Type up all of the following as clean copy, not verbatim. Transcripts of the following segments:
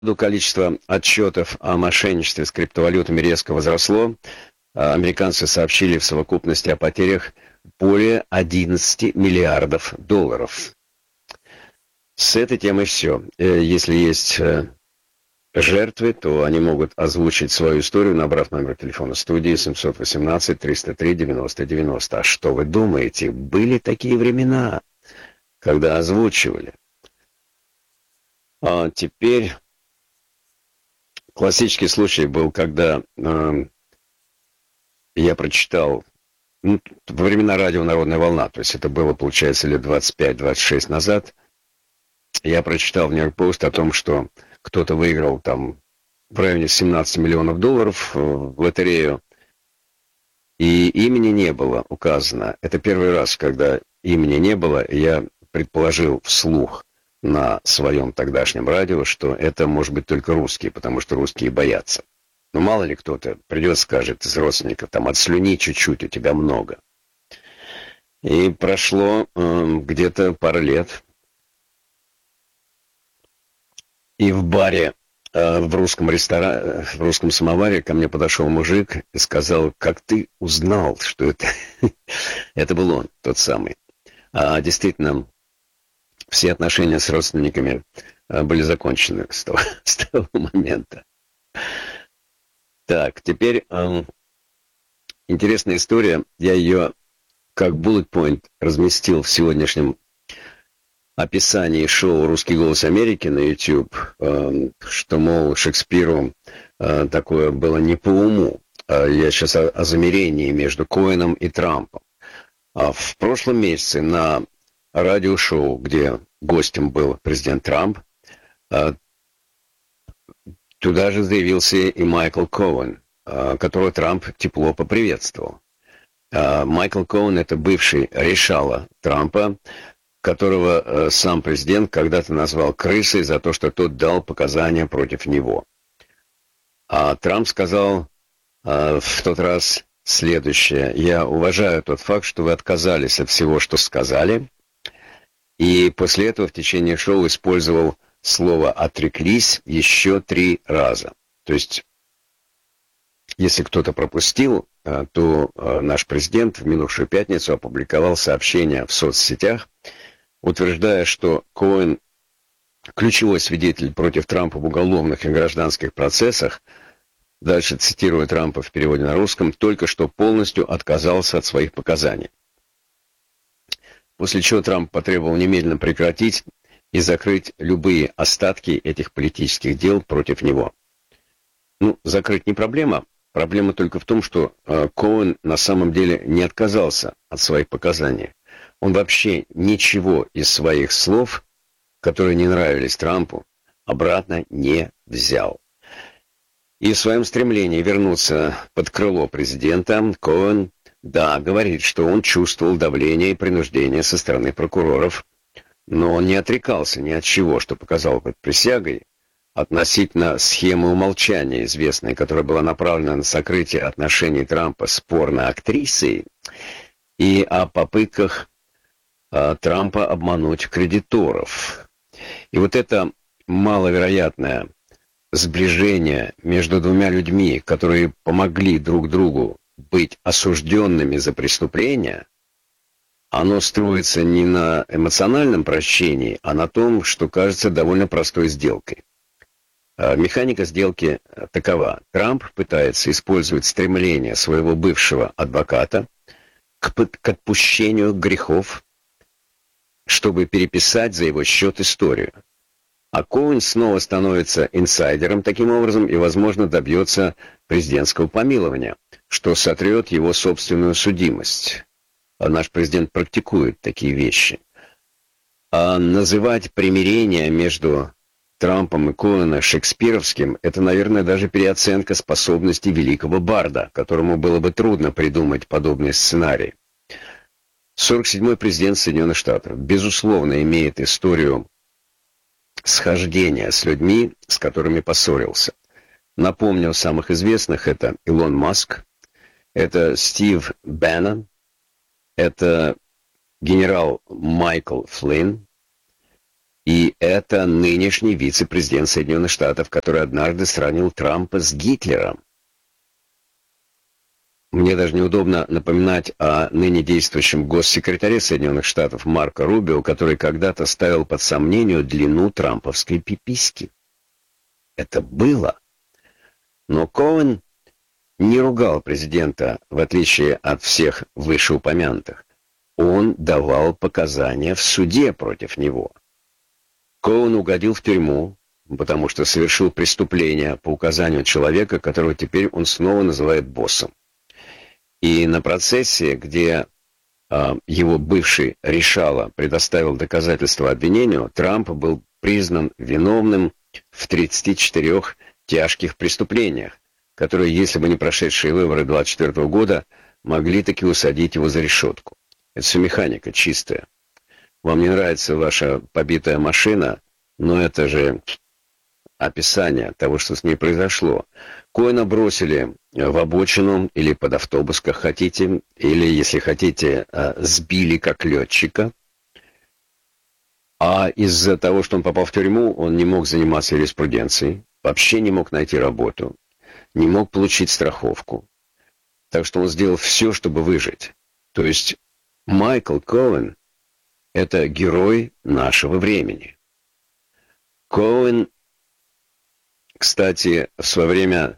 Количество отчетов о мошенничестве с криптовалютами резко возросло. Американцы сообщили в совокупности о потерях более 11 миллиардов долларов. С этой темой все. Если есть жертвы, то они могут озвучить свою историю, набрав номер телефона студии 718-303-90-90. А что вы думаете, были такие времена, когда озвучивали? А теперь классический случай был, когда я прочитал во времена радио «Народная волна», то есть это было, получается, лет 25-26 назад, я прочитал в «Нью-Йорк Пост» о том, что кто-то выиграл там в районе 17 миллионов долларов в лотерею, и имени не было указано. Это первый раз, когда имени не было, и я предположил вслух на своем тогдашнем радио, что это может быть только русские, потому что русские боятся. Но мало ли кто-то придет, скажет из родственников, там, отслюни чуть-чуть, у тебя много. И прошло где-то пару лет. И в баре, в русском ресторане, в русском самоваре ко мне подошел мужик и сказал, как ты узнал, что это... Это был он, тот самый. Действительно, все отношения с родственниками были закончены с того момента. Так, теперь интересная история. Я ее как bullet point разместил в сегодняшнем описании шоу «Русский голос Америки» на YouTube, что, мол, Шекспиру такое было не по уму. Я сейчас о замирении между Коэном и Трампом. В прошлом месяце на радиошоу, где гостем был президент Трамп, туда же заявился и Майкл Коэн, которого Трамп тепло поприветствовал. Майкл Коэн – это бывший решала Трампа, которого сам президент когда-то назвал крысой за то, что тот дал показания против него. А Трамп сказал в тот раз следующее. Я уважаю тот факт, что вы отказались от всего, что сказали. И после этого в течение шоу использовал слово «отреклись» еще 3 раза. То есть, если кто-то пропустил, то наш президент в минувшую пятницу опубликовал сообщение в соцсетях, утверждая, что Коэн, ключевой свидетель против Трампа в уголовных и гражданских процессах, дальше цитируя Трампа в переводе на русском, только что полностью отказался от своих показаний. После чего Трамп потребовал немедленно прекратить и закрыть любые остатки этих политических дел против него. Закрыть не проблема. Проблема только в том, что Коэн на самом деле не отказался от своих показаний. Он вообще ничего из своих слов, которые не нравились Трампу, обратно не взял. И в своем стремлении вернуться под крыло президента Коэн, говорит, что он чувствовал давление и принуждение со стороны прокуроров, но он не отрекался ни от чего, что показал под присягой, относительно схемы умолчания известной, которая была направлена на сокрытие отношений Трампа с порноактрисой, и о попытках Трампа обмануть кредиторов. И вот это маловероятное сближение между двумя людьми, которые помогли друг другу быть осужденными за преступления, оно строится не на эмоциональном прощении, а на том, что кажется довольно простой сделкой. Механика сделки такова. Трамп пытается использовать стремление своего бывшего адвоката к отпущению грехов, чтобы переписать за его счет историю. А Коэн снова становится инсайдером таким образом и, возможно, добьется президентского помилования, что сотрет его собственную судимость. А наш президент практикует такие вещи. А называть примирение между Трампом и Коэна шекспировским – это, наверное, даже переоценка способностей великого барда, которому было бы трудно придумать подобный сценарий. 47-й президент Соединенных Штатов, безусловно, имеет историю схождения с людьми, с которыми поссорился. Напомню, самых известных – это Илон Маск, это Стив И это нынешний вице-президент Соединенных Штатов, который однажды сравнил Трампа с Гитлером. Мне даже неудобно напоминать о ныне действующем госсекретаре Соединенных Штатов Марко Рубио, который когда-то ставил под сомнение длину трамповской пиписьки. Это было. Но Коэн не ругал президента, в отличие от всех вышеупомянутых. Он давал показания в суде против него. Коэн угодил в тюрьму, потому что совершил преступление по указанию человека, которого теперь он снова называет боссом. И на процессе, где его бывший решала предоставил доказательства обвинению, Трамп был признан виновным в 34 тяжких преступлениях, которые, если бы не прошедшие выборы 24 года, могли таки усадить его за решетку. Это все механика чистая. Вам не нравится ваша побитая машина, но это же описание того, что с ней произошло. Коэна бросили в обочину или под автобус, как хотите, или, если хотите, сбили как летчика. А из-за того, что он попал в тюрьму, он не мог заниматься юриспруденцией, вообще не мог найти работу, не мог получить страховку. Так что он сделал все, чтобы выжить. То есть Майкл Коэн — это герой нашего времени. Коэн, кстати, в свое время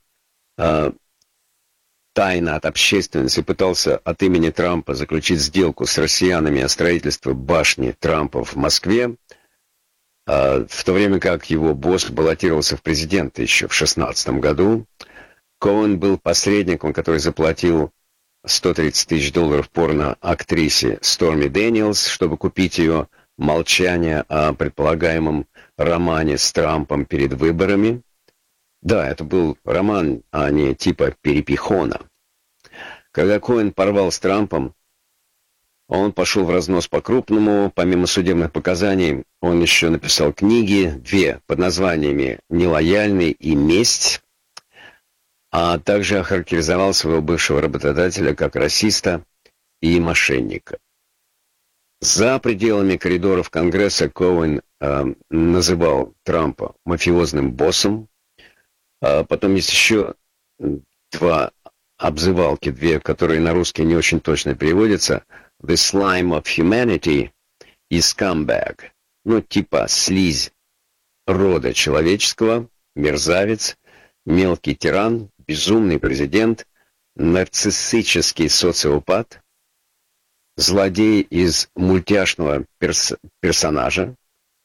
тайно от общественности пытался от имени Трампа заключить сделку с россиянами о строительстве башни Трампа в Москве, в то время как его босс баллотировался в президенты еще в 2016 году. Коэн был посредником, который заплатил $130 тысяч порно-актрисе Сторми Дэниелс, чтобы купить ее молчание о предполагаемом романе с Трампом перед выборами. Да, это был роман, а не типа перепихона. Когда Коэн порвал с Трампом, он пошел в разнос по-крупному. Помимо судебных показаний, он еще написал книги, 2 под названиями «Нелояльный» и «Месть», а также охарактеризовал своего бывшего работодателя как расиста и мошенника. За пределами коридоров Конгресса Коэн называл Трампа мафиозным боссом. Потом есть еще 2 обзывалки, 2, которые на русский не очень точно переводятся. The slime of humanity и scumbag. Ну, типа слизь рода человеческого, мерзавец, мелкий тиран, безумный президент, нарциссический социопат, злодей из мультяшного персонажа,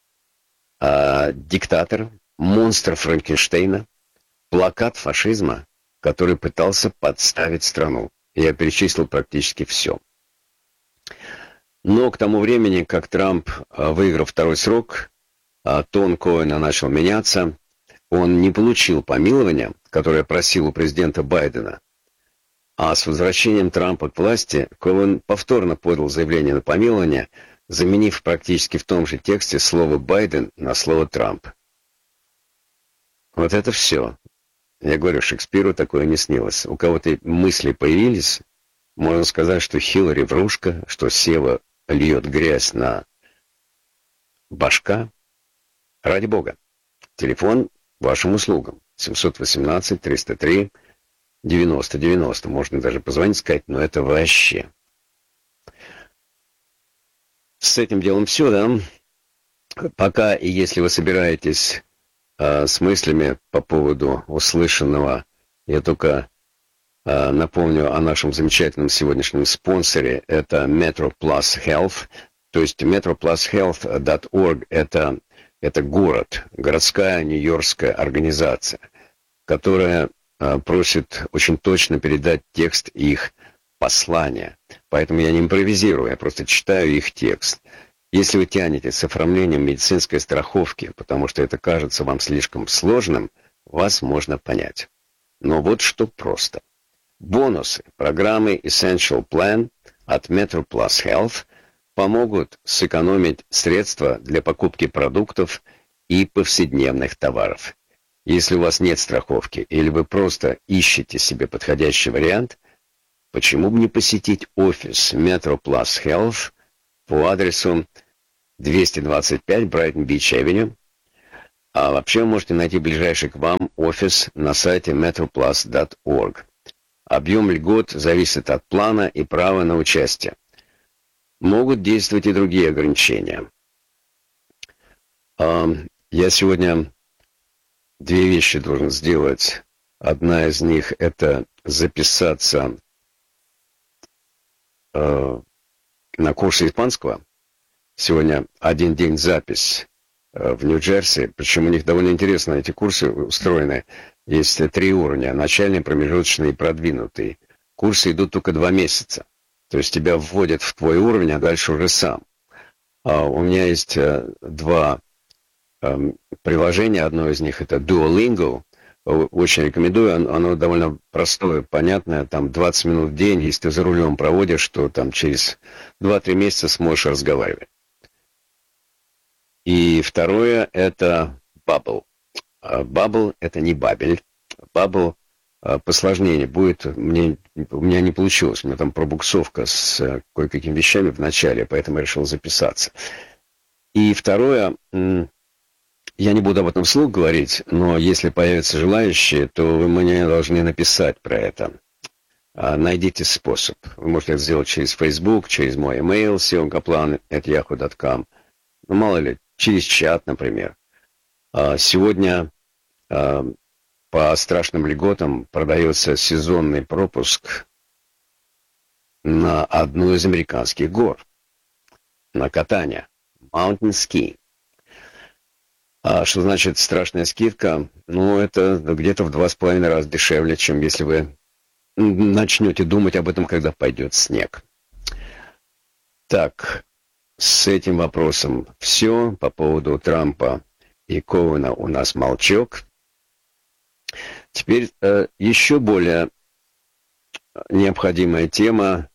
диктатор, монстр Франкенштейна, плакат фашизма, который пытался подставить страну. Я перечислил практически все. Но к тому времени, как Трамп выиграл 2-й срок, тон Коэна начал меняться. Он не получил помилования, которое просил у президента Байдена. А с возвращением Трампа к власти Коэн повторно подал заявление на помилование, заменив практически в том же тексте слово «Байден» на слово «Трамп». Вот это все. Я говорю, Шекспиру такое не снилось. У кого-то мысли появились, можно сказать, что Хиллари врушка, что Сева льет грязь на башка. Ради бога. Телефон вашим услугам. 718-303-90-90. Можно даже позвонить, сказать, но это вообще. С этим делом все, да? Пока, и если вы собираетесь с мыслями по поводу услышанного, я только напомню о нашем замечательном сегодняшнем спонсоре. Это Metro Plus Health. То есть metroplushealth.org это город, городская нью-йоркская организация, которая просит очень точно передать текст их послания. Поэтому я не импровизирую, я просто читаю их текст. Если вы тянете с оформлением медицинской страховки, потому что это кажется вам слишком сложным, вас можно понять. Но вот что просто. Бонусы программы Essential Plan от Metro Plus Health помогут сэкономить средства для покупки продуктов и повседневных товаров. Если у вас нет страховки или вы просто ищете себе подходящий вариант, почему бы не посетить офис Metro Plus Health по адресу 225 Брайтон-Бич-Авеню. А вообще вы можете найти ближайший к вам офис на сайте metroplus.org. Объем льгот зависит от плана и права на участие. Могут действовать и другие ограничения. Я сегодня две вещи должен сделать. Одна из них – это записаться на курсы испанского. Сегодня один день запись в Нью-Джерси. Причем у них довольно интересно эти курсы устроены. Есть 3 уровня. Начальный, промежуточный и продвинутый. Курсы идут только 2 месяца. То есть тебя вводят в твой уровень, а дальше уже сам. У меня есть 2 приложения. Одно из них это Duolingo. Очень рекомендую. Оно довольно простое, понятное. Там 20 минут в день. Если ты за рулем проводишь, то там через 2-3 месяца сможешь разговаривать. И второе это Bubble. Bubble это не Бабель. Bubble посложнее будет. У меня не получилось. У меня там пробуксовка с кое-какими вещами в начале, поэтому я решил записаться. И второе, я не буду об этом вслух говорить, но если появятся желающие, то вы мне должны написать про это. Найдите способ. Вы можете это сделать через Facebook, через мой email sion.kaplan@yahoo.com. Ну, мало ли, через чат, например. Сегодня по страшным льготам продается сезонный пропуск на одну из американских гор. На катание. Mountain Ski. Что значит страшная скидка? Ну, это где-то в 2,5 раза дешевле, чем если вы начнете думать об этом, когда пойдет снег. Так, с этим вопросом все. По поводу Трампа и Коуэна у нас молчок. Теперь еще более необходимая тема.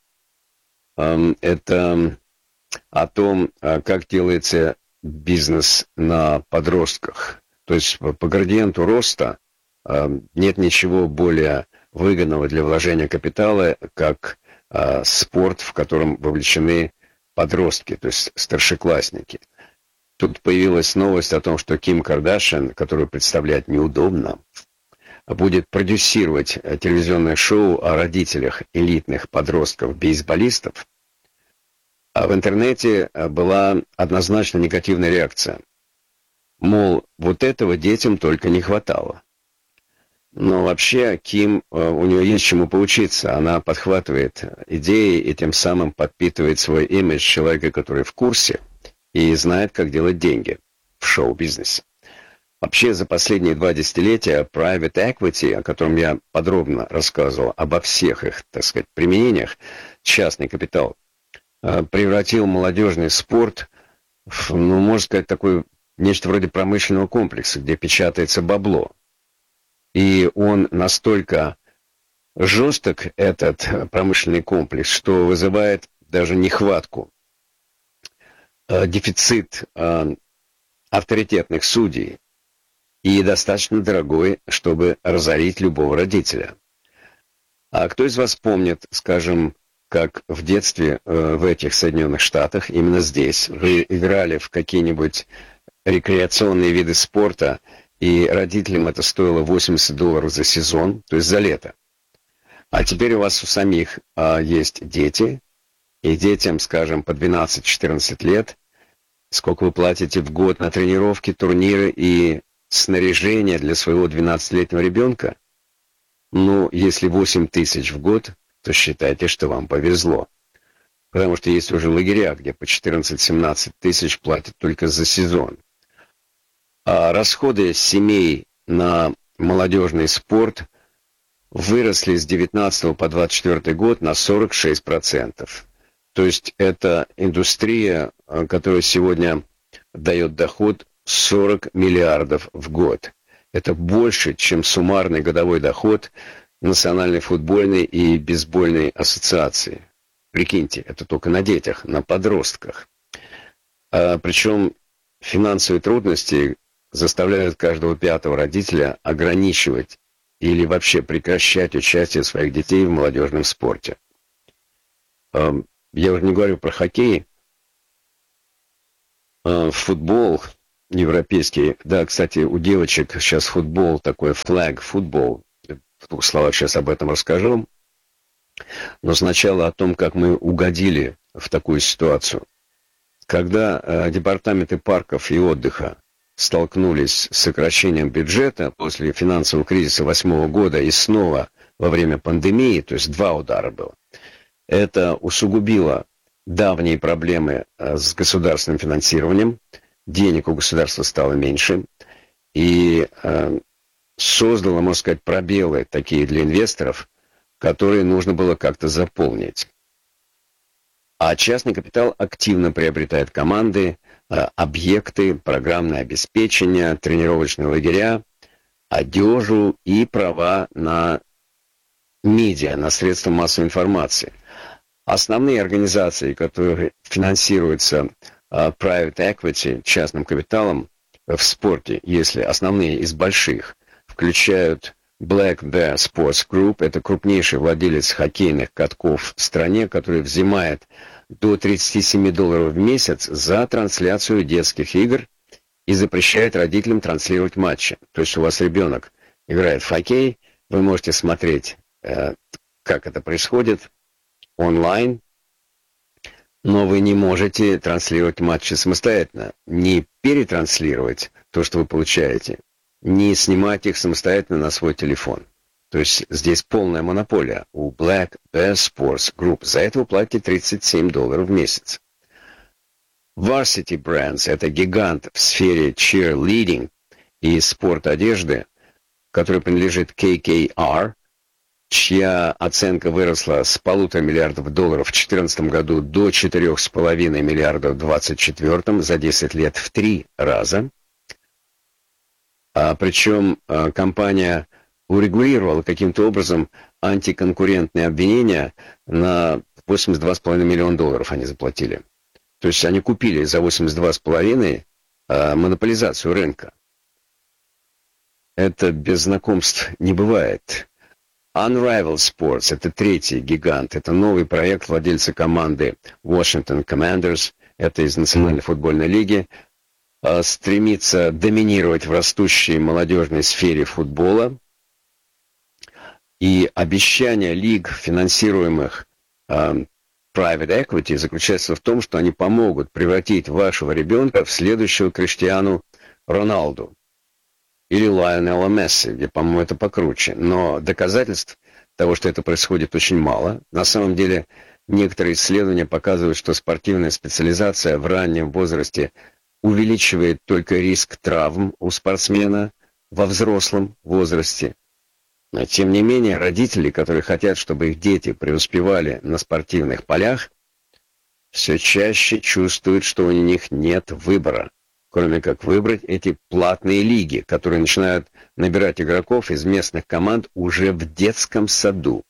Это о том, как делается бизнес на подростках. То есть по градиенту роста нет ничего более выгодного для вложения капитала, как спорт, в котором вовлечены подростки, то есть старшеклассники. Тут появилась новость о том, что Ким Кардашьян, которую представлять неудобно, будет продюсировать телевизионное шоу о родителях элитных подростков-бейсболистов. А в интернете была однозначно негативная реакция. Мол, вот этого детям только не хватало. Но вообще Ким, у нее есть чему поучиться. Она подхватывает идеи и тем самым подпитывает свой имидж человека, который в курсе и знает, как делать деньги в шоу-бизнесе. Вообще за последние 2 десятилетия private equity, о котором я подробно рассказывал, обо всех их, так сказать, применениях, частный капитал, превратил молодежный спорт в, ну, можно сказать, такое нечто вроде промышленного комплекса, где печатается бабло. И он настолько жесток, этот промышленный комплекс, что вызывает даже нехватку, дефицит авторитетных судей и достаточно дорогой, чтобы разорить любого родителя. А кто из вас помнит, скажем, как в детстве в этих Соединенных Штатах, именно здесь, вы играли в какие-нибудь рекреационные виды спорта, и родителям это стоило $80 за сезон, то есть за лето. А теперь у вас у самих есть дети, и детям, скажем, по 12-14 лет, сколько вы платите в год на тренировки, турниры и снаряжение для своего 12-летнего ребенка? Ну, если 8 тысяч в год, то считайте, что вам повезло. Потому что есть уже лагеря, где по 14-17 тысяч платят только за сезон. А расходы семей на молодежный спорт выросли с 19 по 24 год на 46%. То есть это индустрия, которая сегодня дает доход 40 миллиардов в год. Это больше, чем суммарный годовой доход Национальной футбольной и бейсбольной ассоциации. Прикиньте, это только на детях, на подростках. Причем финансовые трудности заставляют каждого 5-го родителя ограничивать или вообще прекращать участие своих детей в молодежном спорте. Я уже не говорю про хоккей. Футбол европейский, да, кстати, у девочек сейчас футбол такой, флэг-футбол. В двух словах сейчас об этом расскажу. Но сначала о том, как мы угодили в такую ситуацию. Когда департаменты парков и отдыха столкнулись с сокращением бюджета после финансового кризиса 2008 года и снова во время пандемии, то есть 2 удара было, это усугубило давние проблемы с государственным финансированием, денег у государства стало меньше, и создало, можно сказать, пробелы такие для инвесторов, которые нужно было как-то заполнить. А частный капитал активно приобретает команды, объекты, программное обеспечение, тренировочные лагеря, одежду и права на медиа, на средства массовой информации. Основные организации, которые финансируются private equity, частным капиталом в спорте, если основные из больших, включают Black Bear Sports Group, это крупнейший владелец хоккейных катков в стране, который взимает до $37 в месяц за трансляцию детских игр и запрещает родителям транслировать матчи. То есть у вас ребенок играет в хоккей, вы можете смотреть, как это происходит, онлайн, но вы не можете транслировать матчи самостоятельно, не перетранслировать то, что вы получаете, не снимать их самостоятельно на свой телефон. То есть здесь полная монополия у Black Bear Sports Group. За это вы платите $37 в месяц. Varsity Brands – это гигант в сфере cheerleading и спорт одежды, который принадлежит KKR, чья оценка выросла с $1,5 миллиарда в 2014 году до $4,5 миллиарда в 2024, за 10 лет в 3 раза. Причем компания урегулировала каким-то образом антиконкурентные обвинения на $82,5 миллиона они заплатили. То есть они купили за 82,5 монополизацию рынка. Это без знакомств не бывает. Unrivaled Sports – это третий гигант. Это новый проект владельца команды Washington Commanders. Это из Национальной футбольной лиги. Стремится доминировать в растущей молодежной сфере футбола. И обещание лиг, финансируемых private equity, заключается в том, что они помогут превратить вашего ребенка в следующего Криштиану Роналду или Лайонела Месси, где, по-моему, это покруче. Но доказательств того, что это происходит, очень мало. На самом деле, некоторые исследования показывают, что спортивная специализация в раннем возрасте увеличивает только риск травм у спортсмена во взрослом возрасте. Но, тем не менее, родители, которые хотят, чтобы их дети преуспевали на спортивных полях, все чаще чувствуют, что у них нет выбора, кроме как выбрать эти платные лиги, которые начинают набирать игроков из местных команд уже в детском саду.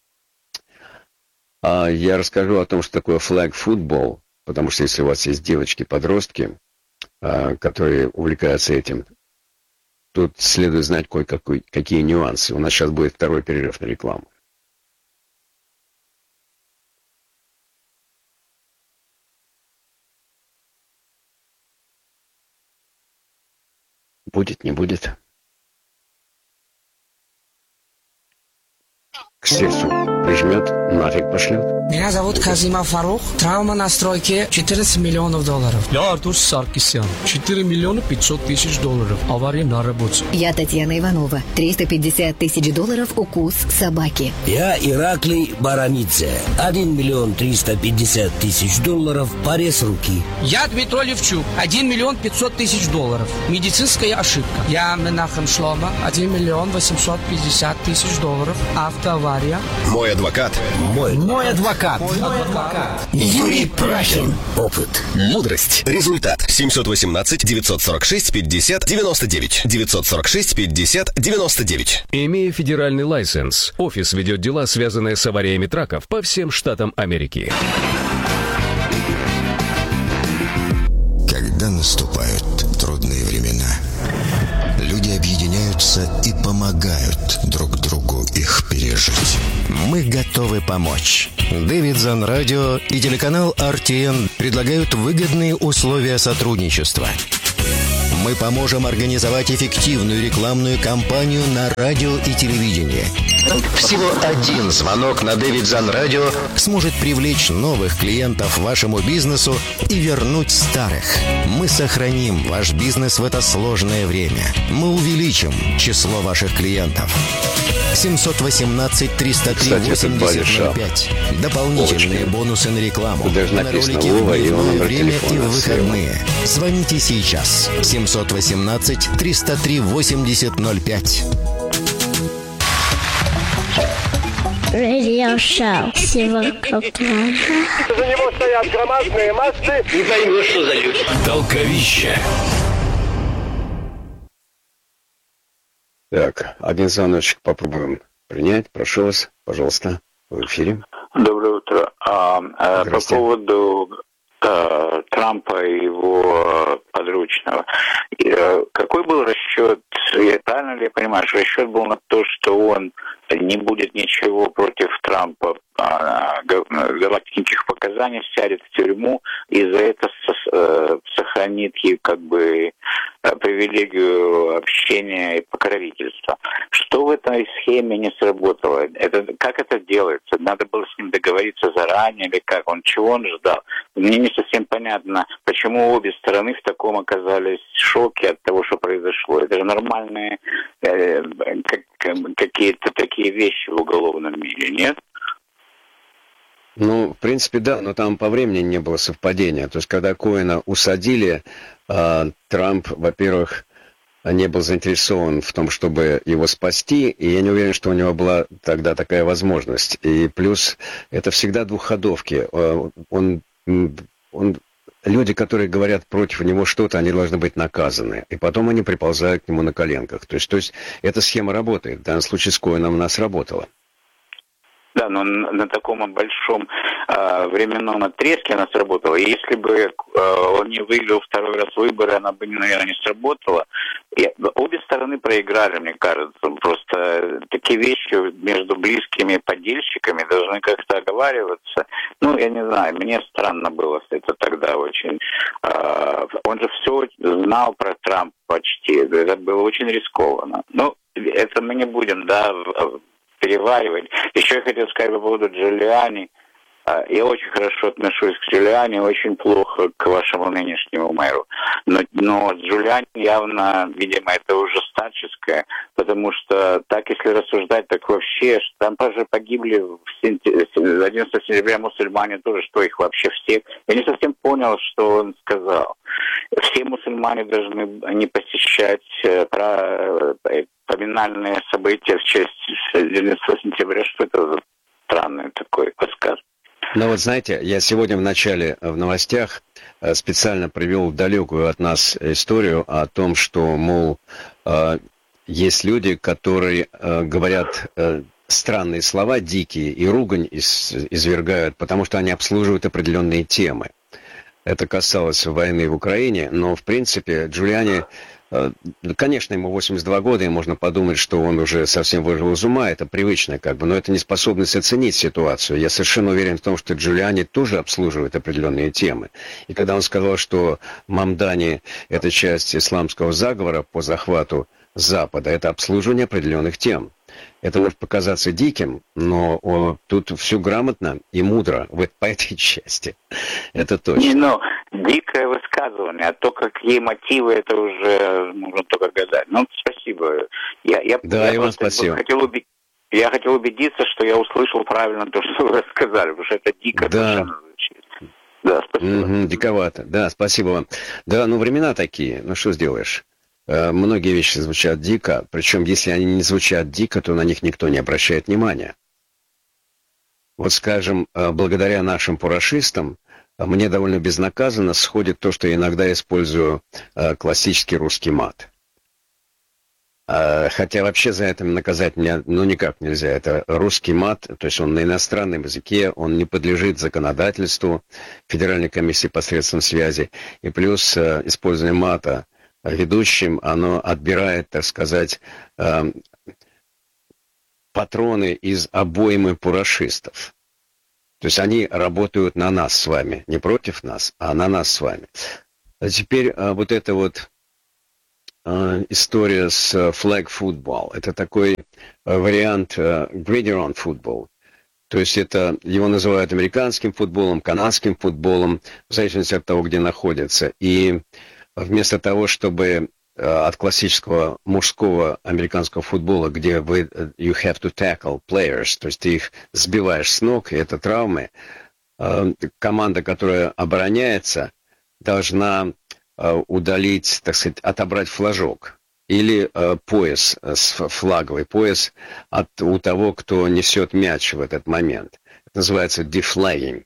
Я расскажу о том, что такое флэг-футбол, потому что если у вас есть девочки-подростки, которые увлекаются этим, тут следует знать какие нюансы. У нас сейчас будет второй перерыв на рекламу. Будет, не будет. К сердцу прижмет, нафиг пошлет. Меня зовут Казима Фарух. Травма на стройке $14 миллионов. Я Артур Саркисян. $4 миллиона 500 тысяч. Авария на работе. Я Татьяна Иванова. $350 тысяч укус собаки. Я Ираклий Баранидзе. 1 миллион 350 тысяч порез руки. Я Дмитрий Левчук. $1 миллион 500 тысяч. Медицинская ошибка. Я Менахем Шлома. 1 миллион 850 тысяч. Автоавария. Мой адвокат. Мой адвокат. Юрий Прахин. Опыт. Мудрость. Результат. 718-946-50-99. 946-50-99. Имея федеральный лайсенс, офис ведет дела, связанные с авариями траков по всем штатам Америки. Когда наступают трудные времена, люди объединяются стараются и помогают друг другу их пережить. Мы готовы помочь. Davidson Radio и телеканал RTN предлагают выгодные условия сотрудничества. Мы поможем организовать эффективную рекламную кампанию на радио и телевидении. Всего один звонок на Davidson Radio сможет привлечь новых клиентов вашему бизнесу и вернуть старых. Мы сохраним ваш бизнес в это сложное время. Мы увеличим число ваших клиентов. 718-303-8005. Дополнительные бонусы на рекламу. Даже на написано ролики в Вова и дневное номер время и телефона в выходные. Звоните сейчас. 718-303-8005. Радиошоу. Сегодня За него стоят громадные массы. Не пойму, что за люди. Толковище. Так, один звоночек попробуем принять. Прошу вас, пожалуйста, в эфире. Доброе утро. По поводу Трампа и его подручного. Какой был расчет? Правильно ли я понимаю, что расчет был на то, что он не будет ничего против Трампа, галактических показаний, сядет в тюрьму и за это сохранит ей как бы привилегию общения и покровительства. Что в этой схеме не сработало? Как это делается? Надо было с ним договориться заранее или как? Чего он ждал? Мне не совсем понятно, почему обе стороны в таком оказались в шоке от того, что произошло. Это же нормальные какие-то такие вещи в уголовном мире, нет? Ну, в принципе, да, но там по времени не было совпадения. То есть, когда Коэна усадили, Трамп, во-первых, не был заинтересован в том, чтобы его спасти, и я не уверен, что у него была тогда такая возможность. И плюс, это всегда двухходовки. Люди, которые говорят против него что-то, они должны быть наказаны. И потом они приползают к нему на коленках. То есть эта схема работает. В данном случае с Коэном она сработала. Да, но на таком большом временном отрезке она сработала. И если бы он не выиграл второй раз выборы, она бы, наверное, не сработала. Обе стороны проиграли, мне кажется. Просто такие вещи между близкими подельщиками должны как-то оговариваться. Ну, я не знаю, мне странно было это тогда очень. Он же все знал про Трампа почти. Это было очень рискованно. Но это мы не будем, переваривать. Еще я хотел сказать по поводу Джулиани. Я очень хорошо отношусь к Джулиани, очень плохо к вашему нынешнему мэру. Но Джулиани явно, видимо, это уже старческое, потому что так, если рассуждать, так вообще, там же погибли 11 сентября мусульмане тоже, что их вообще всех. Я не совсем понял, что он сказал. Все мусульмане должны не посещать поминальные события в честь 11 сентября. Что это за странный такой рассказ? Ну вот знаете, я сегодня в начале в новостях специально привел далекую от нас историю о том, что, мол, есть люди, которые говорят странные слова, дикие, и ругань извергают, потому что они обслуживают определенные темы. Это касалось войны в Украине, но, в принципе, Джулиани, конечно, ему 82 года, и можно подумать, что он уже совсем выжил из ума, это привычно как бы, но это не способность оценить ситуацию. Я совершенно уверен в том, что Джулиани тоже обслуживает определенные темы. И когда он сказал, что Мамдани – это часть исламского заговора по захвату Запада, это обслуживание определенных тем. Это может показаться диким, но тут все грамотно и мудро по этой части. Это точно. Дикое высказывание, а то, какие мотивы, это уже можно только гадать. Спасибо. Я вам спасибо. Я хотел убедиться, что я услышал правильно то, что вы рассказали, потому что это дико совершенно звучит. Да, спасибо. Диковато. Да, спасибо вам. Да, времена такие, что сделаешь? Многие вещи звучат дико, причем если они не звучат дико, то на них никто не обращает внимания. Вот, скажем, благодаря нашим пурашистам, мне довольно безнаказанно сходит то, что я иногда использую классический русский мат. Хотя вообще за это наказать меня, никак нельзя. Это русский мат, то есть он на иностранном языке, он не подлежит законодательству Федеральной комиссии посредством связи. И плюс использование мата ведущим, оно отбирает, так сказать, патроны из обоймы пурашистов. То есть они работают на нас с вами, не против нас, а на нас с вами. А теперь вот эта вот история с flag football. Это такой вариант gridiron football. То есть это его называют американским футболом, канадским футболом, в зависимости от того, где находится. И вместо того, чтобы от классического мужского американского футбола, где вы you have to tackle players, то есть ты их сбиваешь с ног, и это травмы, команда, которая обороняется, должна удалить, так сказать, отобрать флажок или пояс, флаговый пояс у того, кто несет мяч в этот момент. Это называется deflagging.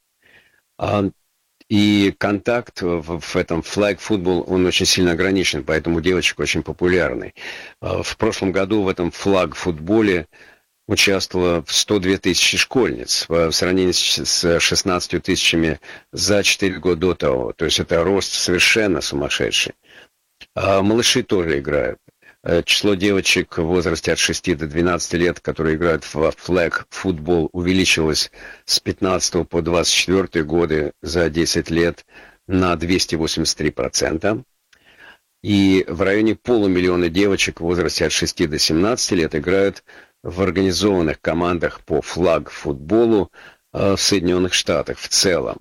И контакт в этом flag football, он очень сильно ограничен, поэтому девочек очень популярный. В прошлом году в этом flag футболе участвовало 102 тысячи школьниц в сравнении с 16 тысячами за 4 года до того. То есть это рост совершенно сумасшедший. Малыши тоже играют. Число девочек в возрасте от 6 до 12 лет, которые играют в flag футбол, увеличилось с 15 по 24 годы за 10 лет на 283%. И в районе 500 000 девочек в возрасте от 6 до 17 лет играют в организованных командах по флаг-футболу в Соединенных Штатах в целом.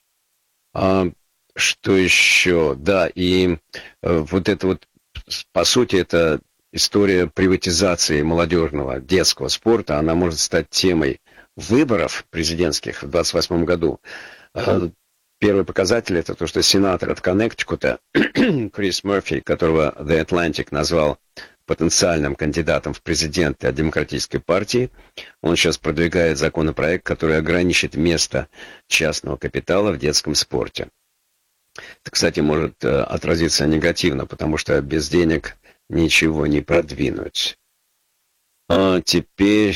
Что еще? Да, и вот это вот, по сути, это история приватизации молодежного детского спорта. Она может стать темой выборов президентских в 2028 году. Первый показатель — это то, что сенатор от Коннектикута Крис Мерфи, которого The Atlantic назвал потенциальным кандидатом в президенты от Демократической партии, он сейчас продвигает законопроект, который ограничит место частного капитала в детском спорте. Это, кстати, может отразиться негативно, потому что без денег ничего не продвинуть. А теперь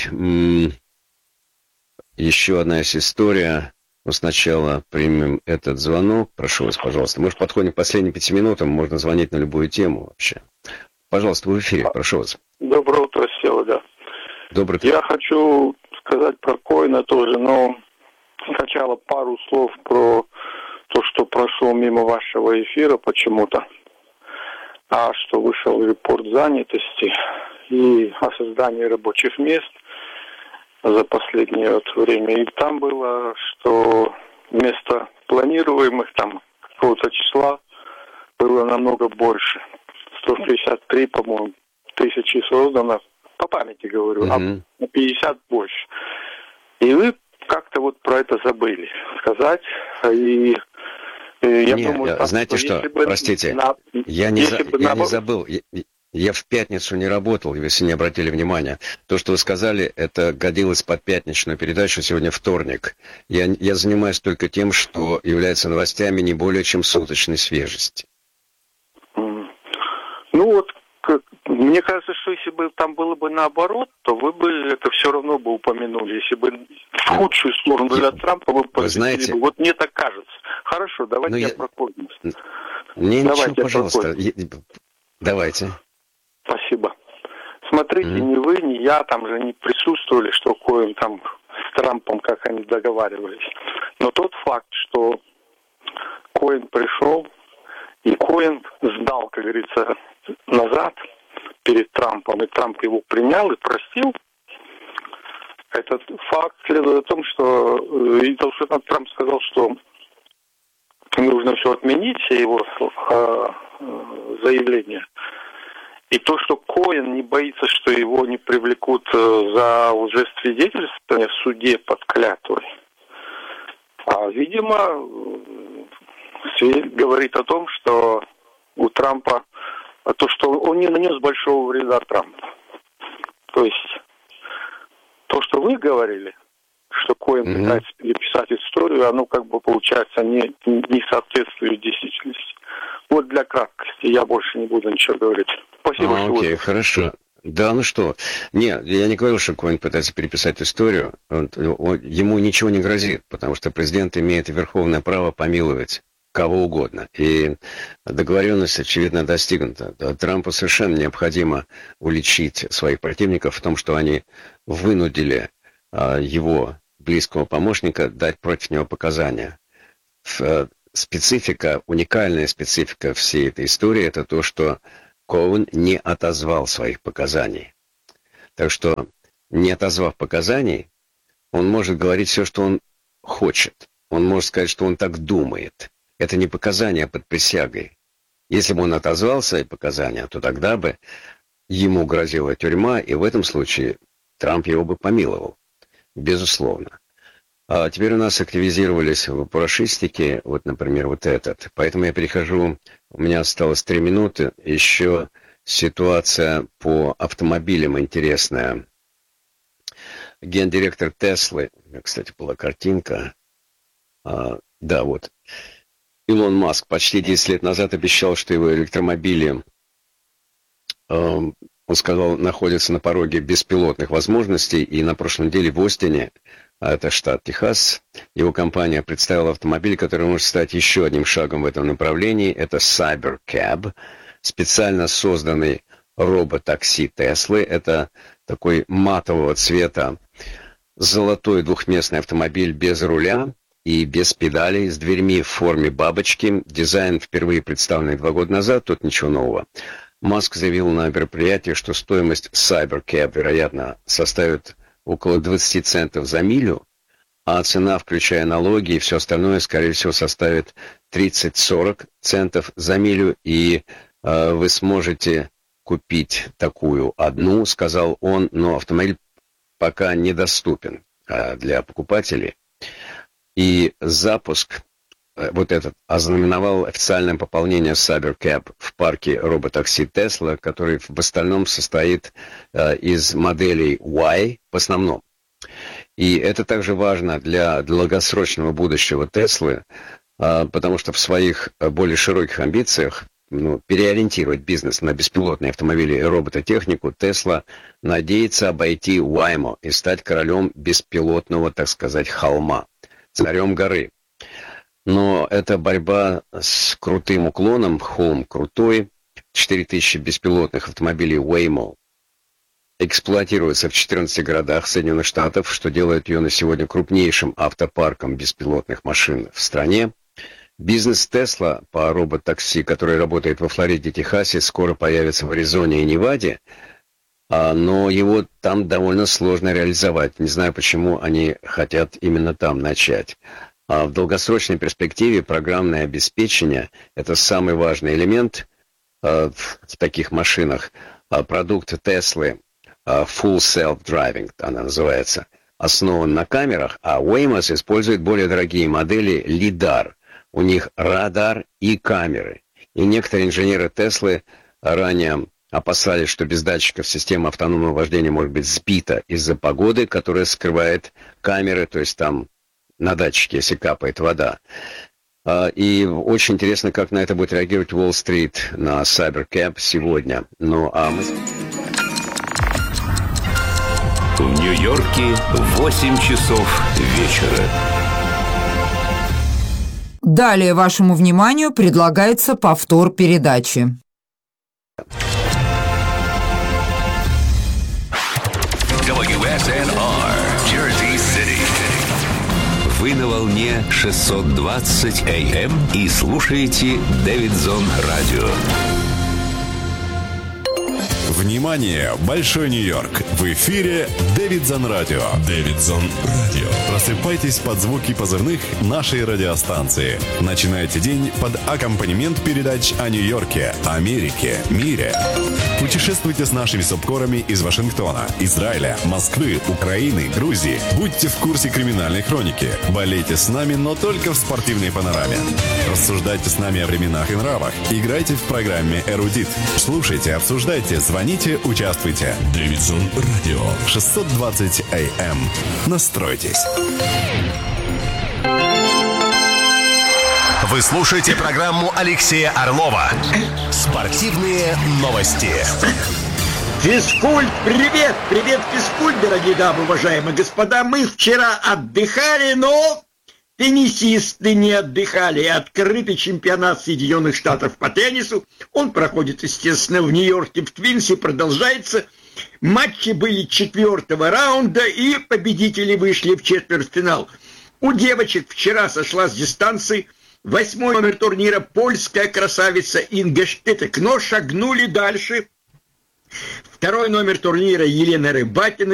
еще одна есть история. Но сначала примем этот звонок. Прошу вас, пожалуйста. Мы же подходим к последним 5 минутам. Можно звонить на любую тему вообще. Пожалуйста, вы в эфире. Прошу вас. Доброе утро, Селга. Доброе утро. Я хочу сказать про Коэна тоже, но сначала пару слов про то, что прошел мимо вашего эфира почему-то. Что вышел репорт занятости и о создании рабочих мест за последнее время. И там было, что вместо планируемых там какого-то числа было намного больше. 163, по-моему, тысячи создано. По памяти говорю, а на 50 больше. И вы как-то вот про это забыли сказать. И я думаю, так, знаете что, простите, я не забыл. Я в пятницу не работал, если не обратили внимания. То, что вы сказали, это годилось под пятничную передачу, сегодня вторник. Я занимаюсь только тем, что является новостями не более чем суточной свежести. Ну вот, мне кажется, что если бы там было бы наоборот, то вы бы это все равно бы упомянули. Если бы в худшую сторону для Трампа вы знаете, бы. Вот мне так кажется. Хорошо, давайте я прокурюсь. Ничего, пожалуйста, давайте. Спасибо. Смотрите, ни вы, ни я там же не присутствовали, что Коэн там с Трампом, как они договаривались. Но тот факт, что Коэн пришел, и Коэн сдал, как говорится, назад перед Трампом, и Трамп его принял и простил, этот факт следует о том, что Трамп сказал, что нужно все отменить, все его заявления. И то, что Коэн не боится, что его не привлекут за лжесвидетельствование в суде под клятвой, видимо, говорит о том, что у Трампа, то, что он не нанес большого вреда Трампу. То есть, то, что вы говорили, что Коэн пытается переписать историю, оно как бы получается не соответствует действительности. Вот для краткости, я больше не буду ничего говорить. Спасибо, что окей, хорошо. Да, ну что? Нет, я не говорил, что Коэн пытается переписать историю. Ему ничего не грозит, потому что президент имеет верховное право помиловать кого угодно. И договоренность, очевидно, достигнута. Трампу совершенно необходимо уличить своих противников в том, что они вынудили его близкого помощника дать против него показания. Специфика, уникальная специфика всей этой истории – это то, что Коэн не отозвал своих показаний. Так что, не отозвав показаний, он может говорить все, что он хочет. Он может сказать, что он так думает. Это не показания под присягой. Если бы он отозвал свои показания, то тогда бы ему грозила тюрьма, и в этом случае Трамп его бы помиловал. Безусловно. А теперь у нас активизировались вопрошистики, вот, например, вот этот. Поэтому я перехожу, у меня осталось 3 минуты, еще ситуация по автомобилям интересная. Гендиректор Теслы, кстати, была картинка, да, вот. Илон Маск почти 10 лет назад обещал, что его электромобили, он сказал, находятся на пороге беспилотных возможностей, и на прошлой неделе в Остине, а это штат Техас, его компания представила автомобиль, который может стать еще одним шагом в этом направлении. Это Cybercab, специально созданный робот-такси Теслы. Это такой матового цвета золотой двухместный автомобиль без руля и без педалей, с дверьми в форме бабочки. Дизайн впервые представленный 2 года назад, тут ничего нового. Маск заявил на мероприятии, что стоимость Cybercab, вероятно, составит около 20 центов за милю, а цена, включая налоги и все остальное, скорее всего, составит 30-40 центов за милю, и вы сможете купить такую одну, сказал он, но автомобиль пока недоступен для покупателей. И запуск вот этот ознаменовал официальное пополнение Cybercab в парке роботакси Tesla, который в остальном состоит из моделей Y в основном. И это также важно для долгосрочного будущего Tesla, потому что в своих более широких амбициях переориентировать бизнес на беспилотные автомобили и робототехнику, Tesla надеется обойти Waymo и стать королем беспилотного, так сказать, холма, царем горы. Но это борьба с крутым уклоном, холм крутой, 4000 беспилотных автомобилей Waymo эксплуатируется в 14 городах Соединенных Штатов, что делает ее на сегодня крупнейшим автопарком беспилотных машин в стране. Бизнес Tesla по робот-такси, который работает во Флориде и Техасе, скоро появится в Аризоне и Неваде, но его там довольно сложно реализовать. Не знаю, почему они хотят именно там начать. В долгосрочной перспективе программное обеспечение – это самый важный элемент в таких машинах. Продукт Tesla Full Self-Driving, она называется, основан на камерах, а Waymo использует более дорогие модели LiDAR. У них радар и камеры. И некоторые инженеры Tesla ранее опасались, что без датчиков система автономного вождения может быть сбита из-за погоды, которая скрывает камеры, то есть там на датчике, если капает вода. И очень интересно, как на это будет реагировать Уолл-стрит на Cybercab сегодня. Ну, а мы... В Нью-Йорке 8 часов вечера. Далее вашему вниманию предлагается повтор передачи. WSNR, Jersey City. Вы на волне 620 AM и слушаете Дэвидсон Радио. Внимание! Большой Нью-Йорк! В эфире Дэвидсон Радио. Дэвидсон Радио. Просыпайтесь под звуки позывных нашей радиостанции. Начинайте день под аккомпанемент передач о Нью-Йорке, Америке, мире. Путешествуйте с нашими субкорами из Вашингтона, Израиля, Москвы, Украины, Грузии. Будьте в курсе криминальной хроники. Болейте с нами, но только в спортивной панораме. Рассуждайте с нами о временах и нравах. Играйте в программе «Эрудит». Слушайте, обсуждайте, звоните, участвуйте. Дэвидсон Радио. 620 AM. Настройтесь. Вы слушаете программу Алексея Орлова «Спортивные новости». Физкульт, привет! Привет, физкульт, дорогие дамы, уважаемые господа. Мы вчера отдыхали, но Теннисисты не отдыхали, и открытый чемпионат Соединенных Штатов по теннису, он проходит, естественно, в Нью-Йорке, в Твинсе, продолжается. Матчи были 4-го раунда, и победители вышли в четвертьфинал. У девочек вчера сошла с дистанции 8-й номер турнира польская красавица Инга Штетек, но шагнули дальше. 2-й номер турнира Елена Рыбакина